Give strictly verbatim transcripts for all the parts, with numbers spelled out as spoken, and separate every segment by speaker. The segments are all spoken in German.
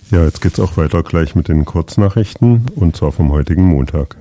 Speaker 1: Ja, jetzt geht's auch weiter gleich mit den Kurznachrichten und zwar vom heutigen Montag.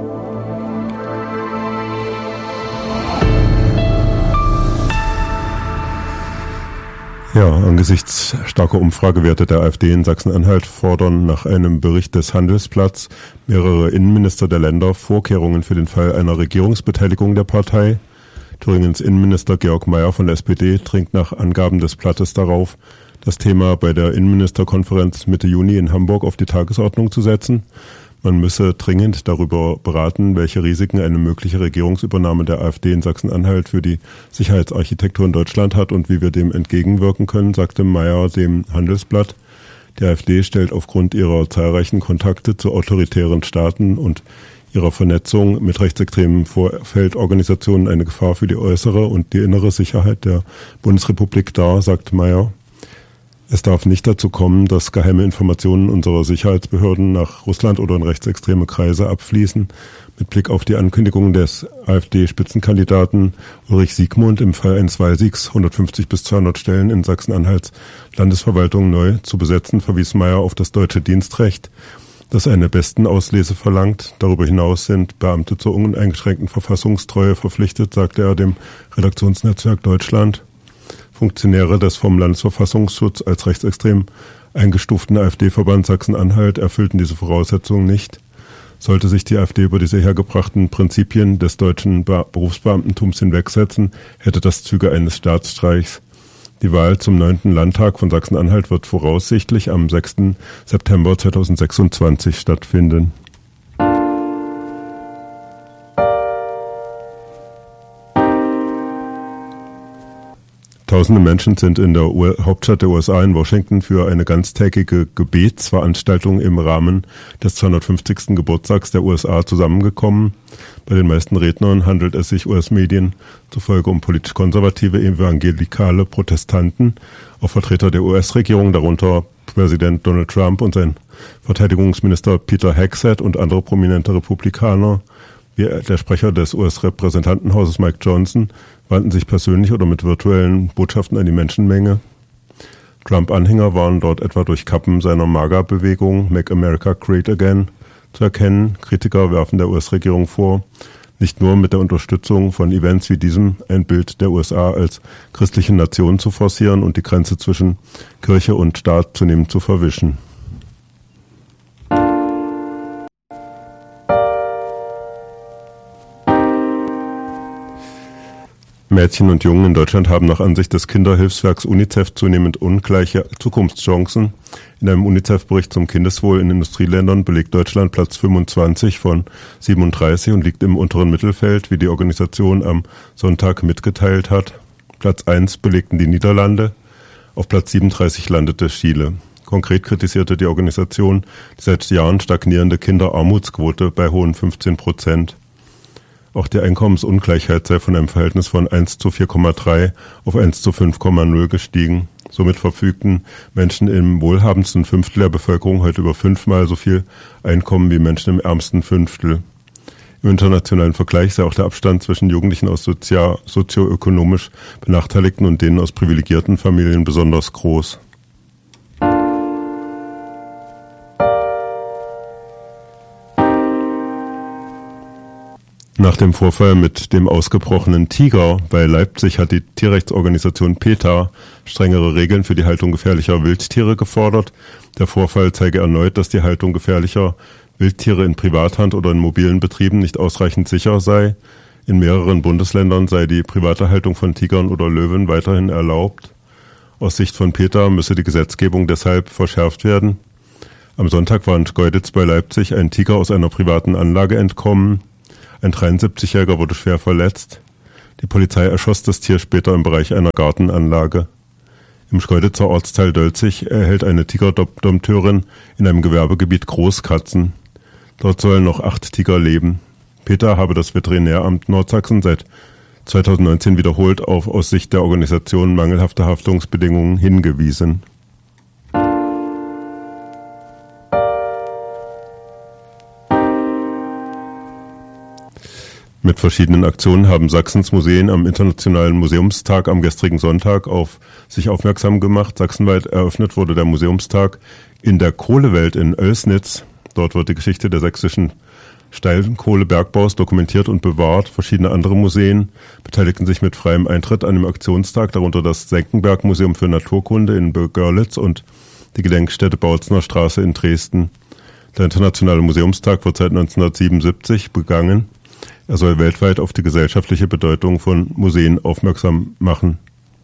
Speaker 1: Ja, angesichts starker Umfragewerte der AfD in Sachsen-Anhalt fordern nach einem Bericht des Handelsblatts mehrere Innenminister der Länder Vorkehrungen für den Fall einer Regierungsbeteiligung der Partei. Thüringens Innenminister Georg Mayer von der S P D dringt nach Angaben des Blattes darauf, das Thema bei der Innenministerkonferenz Mitte Juni in Hamburg auf die Tagesordnung zu setzen. Man müsse dringend darüber beraten, welche Risiken eine mögliche Regierungsübernahme der AfD in Sachsen-Anhalt für die Sicherheitsarchitektur in Deutschland hat und wie wir dem entgegenwirken können, sagte Mayer dem Handelsblatt. Die AfD stellt aufgrund ihrer zahlreichen Kontakte zu autoritären Staaten und ihrer Vernetzung mit rechtsextremen Vorfeldorganisationen eine Gefahr für die äußere und die innere Sicherheit der Bundesrepublik dar, sagt Mayer. Es darf nicht dazu kommen, dass geheime Informationen unserer Sicherheitsbehörden nach Russland oder in rechtsextreme Kreise abfließen. Mit Blick auf die Ankündigung des AfD-Spitzenkandidaten Ulrich Siegmund im Fall eines Wahlsiegs hundertfünfzig bis zweihundert Stellen in Sachsen-Anhalts Landesverwaltung neu zu besetzen, verwies Mayer auf das deutsche Dienstrecht, das eine Bestenauslese verlangt. Darüber hinaus sind Beamte zur uneingeschränkten Verfassungstreue verpflichtet, sagte er dem Redaktionsnetzwerk Deutschland. Funktionäre des vom Landesverfassungsschutz als rechtsextrem eingestuften AfD-Verband Sachsen-Anhalt erfüllten diese Voraussetzungen nicht. Sollte sich die AfD über diese hergebrachten Prinzipien des deutschen Berufsbeamtentums hinwegsetzen, hätte das Züge eines Staatsstreichs. Die Wahl zum neunten Landtag von Sachsen-Anhalt wird voraussichtlich am sechsten September zweitausendsechsundzwanzig stattfinden. Tausende Menschen sind in der U- Hauptstadt der U S A in Washington für eine ganztägige Gebetsveranstaltung im Rahmen des zweihundertfünfzigsten Geburtstags der U S A zusammengekommen. Bei den meisten Rednern handelt es sich U S-Medien zufolge um politisch konservative, evangelikale Protestanten, auch Vertreter der U S-Regierung, darunter Präsident Donald Trump und sein Verteidigungsminister Peter Hegseth und andere prominente Republikaner, wie der Sprecher des U S-Repräsentantenhauses Mike Johnson, wandten sich persönlich oder mit virtuellen Botschaften an die Menschenmenge. Trump-Anhänger waren dort etwa durch Kappen seiner MAGA-Bewegung Make America Great Again zu erkennen. Kritiker werfen der U S-Regierung vor, nicht nur mit der Unterstützung von Events wie diesem ein Bild der U S A als christliche Nation zu forcieren und die Grenze zwischen Kirche und Staat zunehmend zu verwischen. Mädchen und Jungen in Deutschland haben nach Ansicht des Kinderhilfswerks UNICEF zunehmend ungleiche Zukunftschancen. In einem UNICEF-Bericht zum Kindeswohl in Industrieländern belegt Deutschland Platz fünfundzwanzig von siebenunddreißig und liegt im unteren Mittelfeld, wie die Organisation am Sonntag mitgeteilt hat. Platz eins belegten die Niederlande, auf Platz siebenunddreißig landete Chile. Konkret kritisierte die Organisation die seit Jahren stagnierende Kinderarmutsquote bei hohen fünfzehn Prozent. Auch die Einkommensungleichheit sei von einem Verhältnis von eins zu vier Komma drei auf eins zu fünf Komma null gestiegen. Somit verfügten Menschen im wohlhabendsten Fünftel der Bevölkerung heute über fünfmal so viel Einkommen wie Menschen im ärmsten Fünftel. Im internationalen Vergleich sei auch der Abstand zwischen Jugendlichen aus sozio- sozioökonomisch Benachteiligten und denen aus privilegierten Familien besonders groß. Nach dem Vorfall mit dem ausgebrochenen Tiger bei Leipzig hat die Tierrechtsorganisation PETA strengere Regeln für die Haltung gefährlicher Wildtiere gefordert. Der Vorfall zeige erneut, dass die Haltung gefährlicher Wildtiere in Privathand oder in mobilen Betrieben nicht ausreichend sicher sei. In mehreren Bundesländern sei die private Haltung von Tigern oder Löwen weiterhin erlaubt. Aus Sicht von PETA müsse die Gesetzgebung deshalb verschärft werden. Am Sonntag war in Schkeuditz bei Leipzig ein Tiger aus einer privaten Anlage entkommen. Ein dreiundsiebzigjähriger wurde schwer verletzt. Die Polizei erschoss das Tier später im Bereich einer Gartenanlage. Im Schkeuditzer Ortsteil Dölzig erhält eine Tigerdompteurin in einem Gewerbegebiet Großkatzen. Dort sollen noch acht Tiger leben. PETA habe das Veterinäramt Nordsachsen seit zweitausendneunzehn wiederholt auf aus Sicht der Organisation mangelhafte Haftungsbedingungen hingewiesen. Mit verschiedenen Aktionen haben Sachsens Museen am Internationalen Museumstag am gestrigen Sonntag auf sich aufmerksam gemacht. Sachsenweit eröffnet wurde der Museumstag in der Kohlewelt in Oelsnitz. Dort wird die Geschichte der sächsischen Steinkohlebergbaus dokumentiert und bewahrt. Verschiedene andere Museen beteiligten sich mit freiem Eintritt an dem Aktionstag, darunter das Senckenberg-Museum für Naturkunde in Görlitz und die Gedenkstätte Bautzner Straße in Dresden. Der Internationale Museumstag wird seit neunzehnhundertsiebenundsiebzig begangen. Er soll weltweit auf die gesellschaftliche Bedeutung von Museen aufmerksam machen.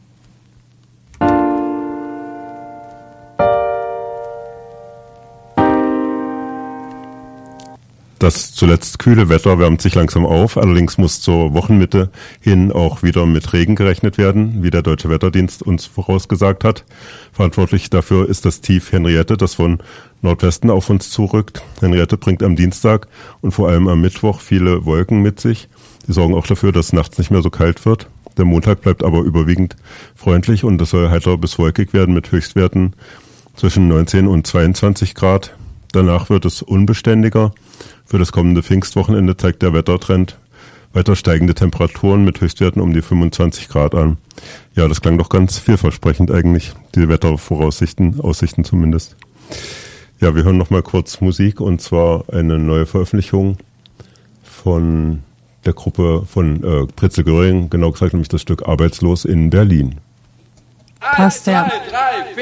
Speaker 1: Das zuletzt kühle Wetter wärmt sich langsam auf, allerdings muss zur Wochenmitte hin auch wieder mit Regen gerechnet werden, wie der Deutsche Wetterdienst uns vorausgesagt hat. Verantwortlich dafür ist das Tief Henriette, das von Nordwesten auf uns zurückt. Henriette bringt am Dienstag und vor allem am Mittwoch viele Wolken mit sich. Die sorgen auch dafür, dass es nachts nicht mehr so kalt wird. Der Montag bleibt aber überwiegend freundlich und es soll heiter bis wolkig werden mit Höchstwerten zwischen neunzehn und zweiundzwanzig Grad. Danach wird es unbeständiger. Für das kommende Pfingstwochenende zeigt der Wettertrend weiter steigende Temperaturen mit Höchstwerten um die fünfundzwanzig Grad an. Ja, das klang doch ganz vielversprechend eigentlich, die Wettervoraussichten, Aussichten zumindest. Ja, wir hören noch mal kurz Musik und zwar eine neue Veröffentlichung von der Gruppe von äh, Pritzel Göring, genau gesagt nämlich das Stück Arbeitslos in Berlin.
Speaker 2: Passt ja.